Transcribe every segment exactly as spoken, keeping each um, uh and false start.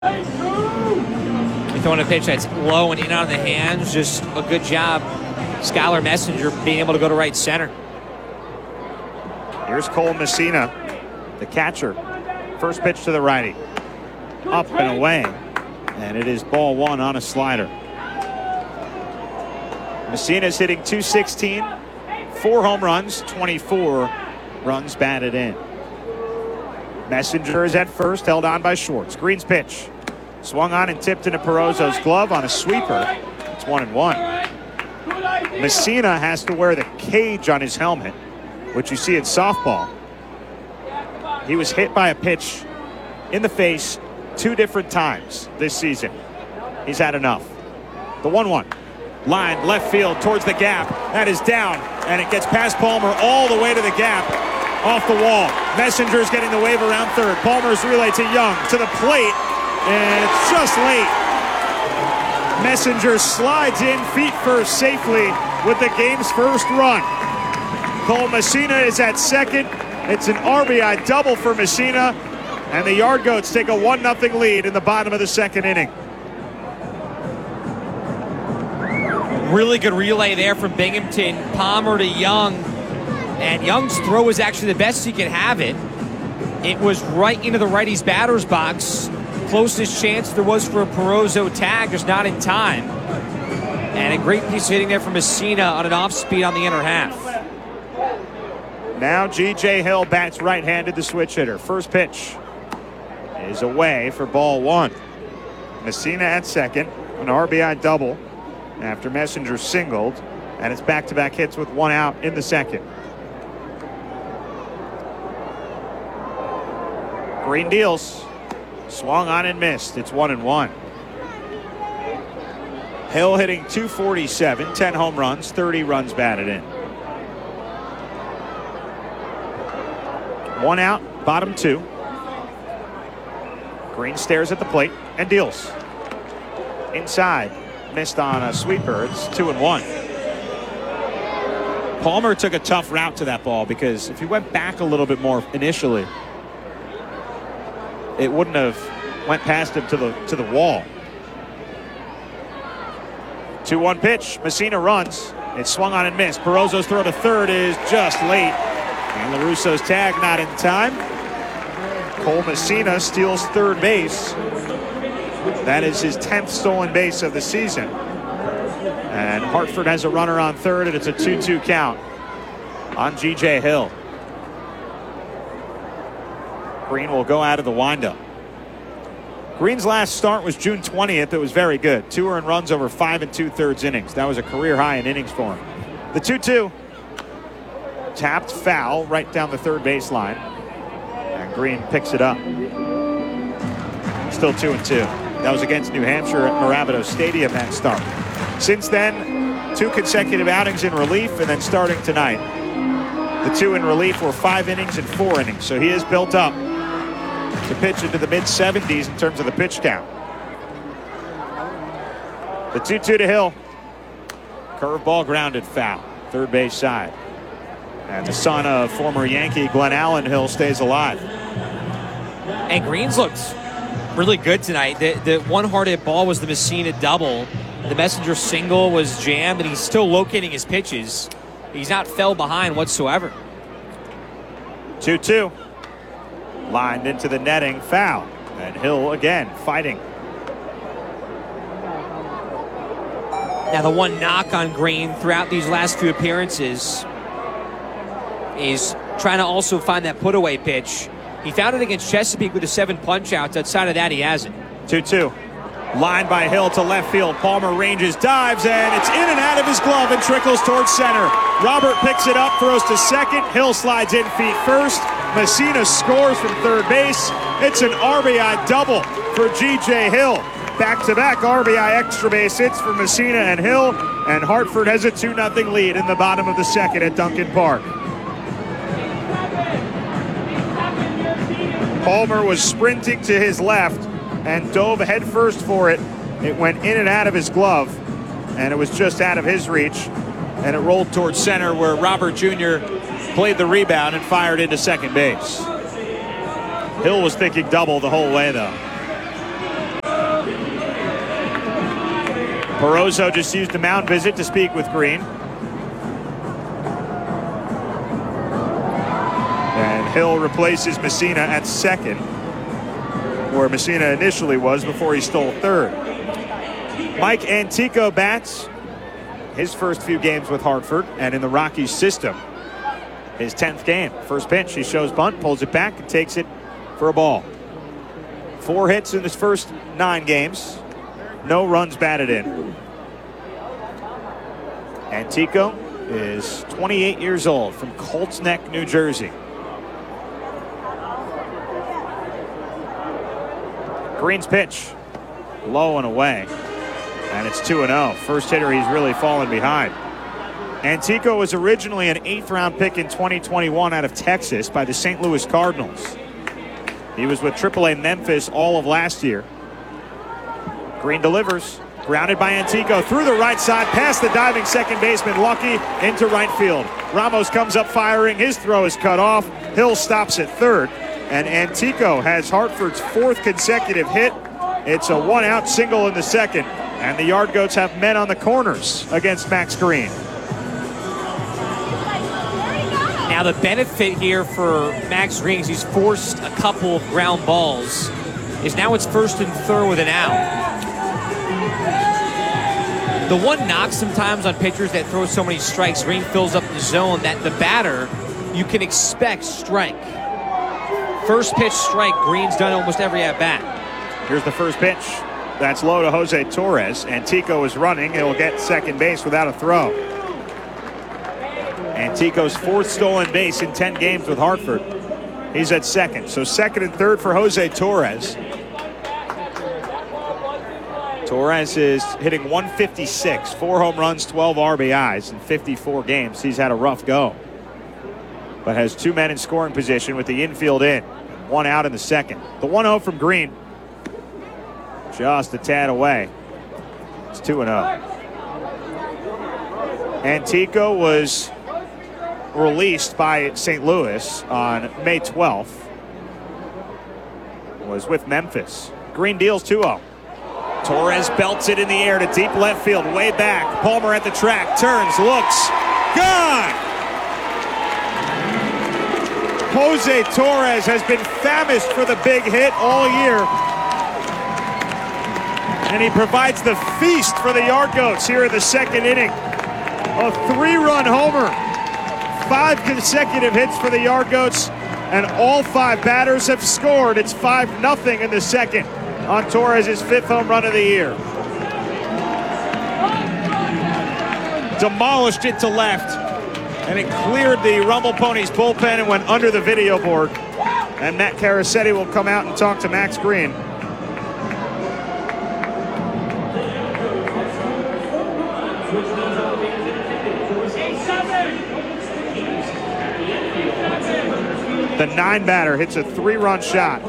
You're throwing a pitch that's low and in on the hands. Just a good job, Skylar Messenger, being able to go to right center. Here's Cole Messina, the catcher. First pitch to the righty. Up and away. And it is ball one on a slider. Messina's hitting two sixteen. Four home runs, twenty-four runs batted in. Messenger is at first, held on by Schwartz. Green's pitch. Swung on and tipped into Perozzo's glove on a sweeper. It's one and one. Messina has to wear the cage on his helmet, which you see in softball. He was hit by a pitch in the face two different times this season. He's had enough. The one one. Line left field towards the gap. That is down, and it gets past Palmer all the way to the gap. Off the wall. Messenger's getting the wave around third. Palmer's relay to Young. To the plate, and it's just late. Messenger slides in feet first safely with the game's first run. Cole Messina is at second. It's an R B I double for Messina, and the Yard Goats take a one nothing lead in the bottom of the second inning. Really good relay there from Binghamton. Palmer to Young. And Young's throw was actually the best he could have it. It was right into the righty's batter's box. Closest chance there was for a Perozzo tag, just not in time. And a great piece of hitting there from Messina on an off speed on the inner half. Now G J Hill bats right-handed, the switch hitter. First pitch is away for ball one. Messina at second, an R B I double after Messenger singled, and it's back-to-back hits with one out in the second. Green deals. Swung on and missed. It's one and one. Hill hitting two forty-seven, ten home runs, thirty runs batted in. One out, bottom two. Green stares at the plate and deals. Inside, missed on a sweeper. It's two and one. Palmer took a tough route to that ball because if he went back a little bit more initially, it wouldn't have went past him to the to the wall. two one pitch. Messina runs. It's swung on and missed. Perozzo's throw to third is just late. And LaRusso's tag not in time. Cole Messina steals third base. That is his tenth stolen base of the season. And Hartford has a runner on third, and it's a two two count on G J Hill. Green will go out of the windup. Green's last start was June twentieth. It was very good. Two earned runs over five and two-thirds innings. That was a career high in innings for him. The two two. Tapped foul right down the third baseline. And Green picks it up. Still two and two. That was against New Hampshire at Mirabito Stadium that start. Since then, two consecutive outings in relief, and then starting tonight. The two in relief were five innings and four innings. So he is built up to pitch into the mid seventies in terms of the pitch count. The two two to Hill. Curveball grounded foul. Third base side. And the son of former Yankee Glenn Allen Hill stays alive. And Green's looked really good tonight. The, the one hard hit ball was the Messina double. The Messenger single was jammed, and he's still locating his pitches. He's not fell behind whatsoever. two two. Lined into the netting, foul. And Hill again fighting. Now the one knock on Green throughout these last few appearances is trying to also find that put-away pitch. He found it against Chesapeake with the seven punch-outs. Outside of that, he hasn't. two two. Lined by Hill to left field. Palmer ranges, dives, and it's in and out of his glove and trickles towards center. Robert picks it up, throws to second. Hill slides in feet first. Messina scores from third base. It's an R B I double for G J Hill. Back-to-back R B I extra base hits for Messina and Hill, and Hartford has a two nothing lead in the bottom of the second at Duncan Park. Palmer was sprinting to his left and dove headfirst for it. It went in and out of his glove, and it was just out of his reach, and it rolled towards center where Robert Junior played the rebound and fired into second base. Hill was thinking double the whole way, though. Porozo just used the mound visit to speak with Green. And Hill replaces Messina at second, where Messina initially was before he stole third. Mike Antico bats his first few games with Hartford and in the Rockies system. His tenth game. First pitch, he shows bunt, pulls it back, and takes it for a ball. Four hits in his first nine games. No runs batted in. Antico is twenty-eight years old from Colts Neck, New Jersey. Green's pitch, low and away, and it's two and oh. First hitter he's really fallen behind. Antico was originally an eighth round pick in twenty twenty-one out of Texas by the Saint Louis Cardinals. He was with triple A Memphis all of last year. Green delivers, grounded by Antico through the right side, past the diving second baseman Lucky into right field. Ramos comes up firing, his throw is cut off. Hill stops at third, and Antico has Hartford's fourth consecutive hit. It's a one-out single in the second, and the Yard Goats have men on the corners against Max Green. Now the benefit here for Max Green is he's forced a couple of ground balls. Is now it's first and third with an out. The one knock sometimes on pitchers that throw so many strikes, Green fills up the zone, that the batter, you can expect strike. First pitch strike, Green's done almost every at-bat. Here's the first pitch. That's low to Jose Torres. Antico is running. He'll get second base without a throw. Antico's fourth stolen base in ten games with Hartford. He's at second. So second and third for Jose Torres. Torres is hitting one fifty-six, four home runs, twelve R B Is in fifty-four games. He's had a rough go, but has two men in scoring position with the infield in. One out in the second. The one oh from Green, just a tad away. It's two and oh. Antico was released by Saint Louis on May twelfth. Was with Memphis. Green deals two oh. Torres belts it in the air to deep left field, way back. Palmer at the track, turns, looks, gone! Jose Torres has been famished for the big hit all year, and he provides the feast for the Yard Goats here in the second inning. A three-run homer, five consecutive hits for the Yard Goats, and all five batters have scored. It's five nothing in the second on Torres' fifth home run of the year. Demolished it to left, and it cleared the Rumble Ponies bullpen and went under the video board. And Matt Caracetti will come out and talk to Max Green. The nine batter hits a three-run shot.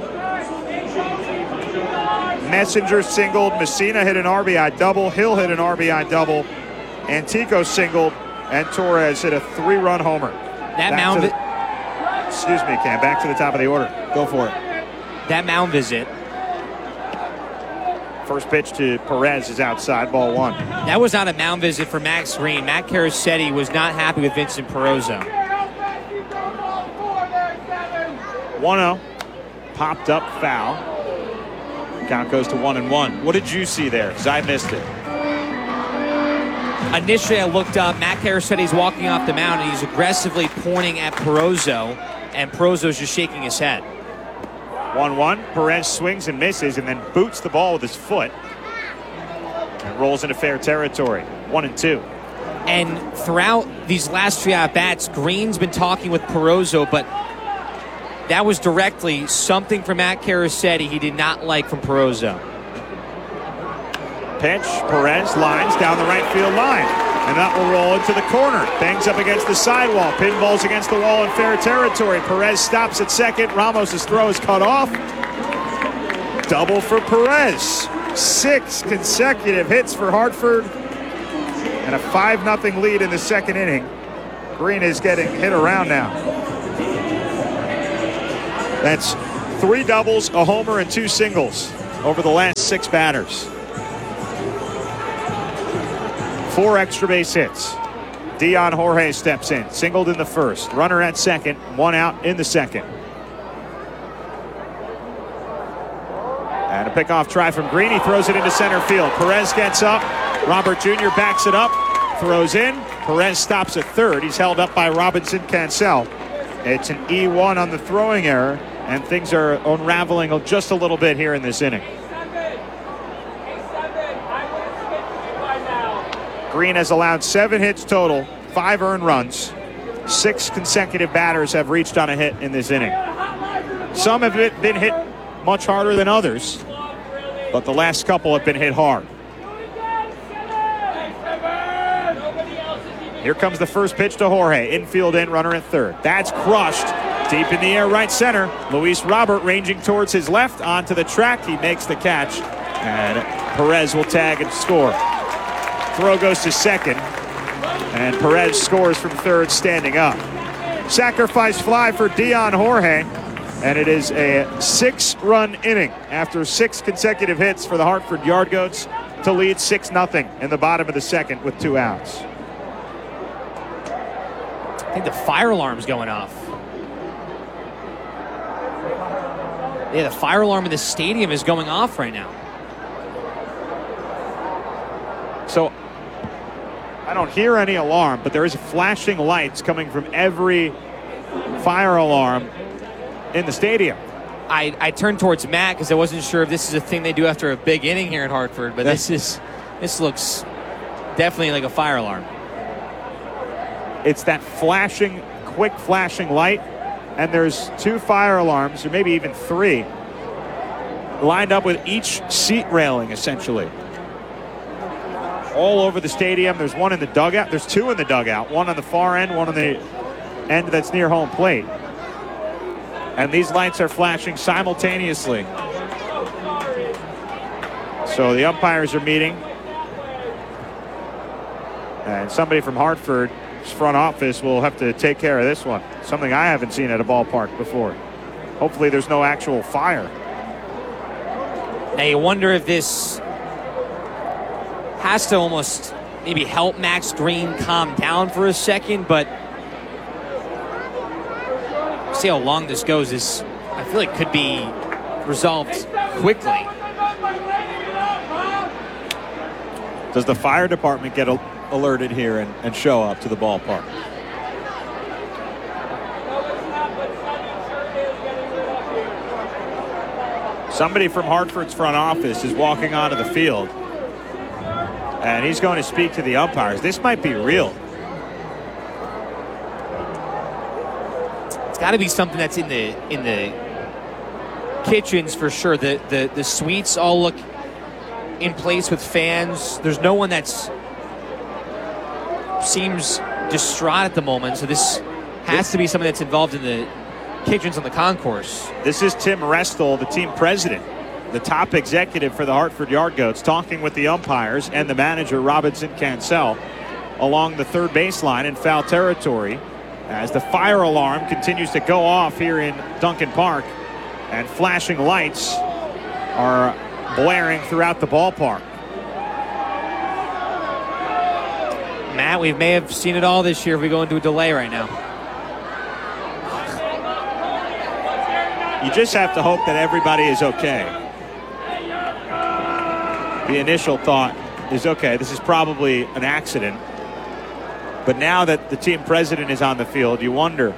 Messenger singled, Messina hit an R B I double, Hill hit an R B I double, Antico singled, and Torres hit a three-run homer. That back mound visit. Excuse me, Cam. Back to the top of the order. Go for it. That mound visit. First pitch to Perez is outside, ball one. That was not a mound visit for Max Green. Matt Caracetti was not happy with Vincent Porozo. one oh. Popped up foul. Count goes to one and one. What did you see there? Because I missed it. Initially, I looked up. Matt Caracetti's walking off the mound, and he's aggressively pointing at Porozo, and Porozo's just shaking his head. one one. Perez swings and misses, and then boots the ball with his foot and rolls into fair territory. One and two. And throughout these last three at-bats, Green's been talking with Porozo, but that was directly something from Matt Caracetti he did not like from Porozo. Pitch, Perez lines down the right field line, and that will roll into the corner. Bangs up against the sidewall, pinballs against the wall in fair territory. Perez stops at second. Ramos' throw is cut off. Double for Perez. Six consecutive hits for Hartford, and a five nothing lead in the second inning. Green is getting hit around now. That's three doubles, a homer, and two singles over the last six batters. Four extra base hits. Dion Jorge steps in, singled in the first. Runner at second, one out in the second. And a pickoff try from Green. He throws it into center field. Perez gets up. Robert Junior backs it up, throws in. Perez stops at third. He's held up by Robinson Cancel. It's an E one on the throwing error, and things are unraveling just a little bit here in this inning. Green has allowed seven hits total, five earned runs. Six consecutive batters have reached on a hit in this inning. Some have been hit much harder than others, but the last couple have been hit hard. Here comes the first pitch to Jorge. Infield in, runner at third. That's crushed. Deep in the air, right center. Luis Robert ranging towards his left onto the track. He makes the catch, and Perez will tag and score. Throw goes to second, and Perez scores from third standing up. Sacrifice fly for Dion Jorge, and it is a six-run inning after six consecutive hits for the Hartford Yard Goats to lead six nothing in the bottom of the second with two outs. I think the fire alarm's going off. Yeah, the fire alarm in the stadium is going off right now. So I don't hear any alarm, but there is flashing lights coming from every fire alarm in the stadium. I, I turned towards Matt because I wasn't sure if this is a thing they do after a big inning here in Hartford, but this is this looks definitely like a fire alarm. It's that flashing, quick flashing light, and there's two fire alarms, or maybe even three, lined up with each seat railing, essentially. All over the stadium. There's one in the dugout. There's two in the dugout. One on the far end, one on the end that's near home plate. And these lights are flashing simultaneously. So the umpires are meeting. And somebody from Hartford's front office will have to take care of this one. Something I haven't seen at a ballpark before. Hopefully there's no actual fire. Now you wonder if this has to almost maybe help Max Green calm down for a second, but see how long this goes. Is I feel like could be resolved quickly. Does the fire department get alerted here and, and show up to the ballpark? Somebody from Hartford's front office is walking onto the field, and he's going to speak to the umpires. This might be real. It's got to be something that's in the in the kitchens for sure. The the the suites all look in place with fans. There's no one that's seems distraught at the moment. So this has to be something that's involved in the kitchens on the concourse. This is Tim Restel, the team president, the top executive for the Hartford Yard Goats, talking with the umpires and the manager, Robinson Cancel, along the third baseline in foul territory as the fire alarm continues to go off here in Duncan Park, and flashing lights are blaring throughout the ballpark. Matt, we may have seen it all this year if we go into a delay right now. You just have to hope that everybody is okay. The initial thought is, okay, this is probably an accident. But now that the team president is on the field, you wonder,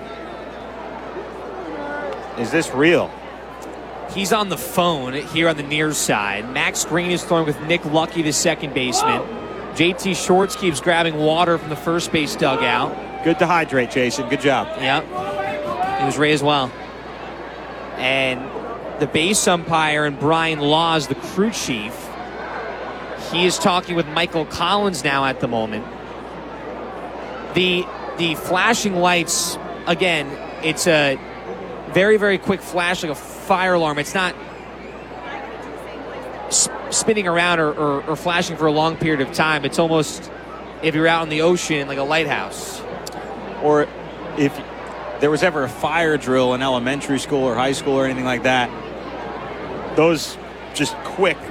is this real? He's on the phone here on the near side. Max Green is throwing with Nick Lucky, the second baseman. J T Shorts keeps grabbing water from the first base dugout. Good to hydrate, Jason. Good job. Yep. He was Ray as well. And the base umpire and Brian Laws, the crew chief, he is talking with Michael Collins now at the moment. The the flashing lights, again, it's a very, very quick flash, like a fire alarm. It's not sp- spinning around or, or, or flashing for a long period of time. It's almost, if you're out in the ocean, like a lighthouse. Or if there was ever a fire drill in elementary school or high school or anything like that, those just quick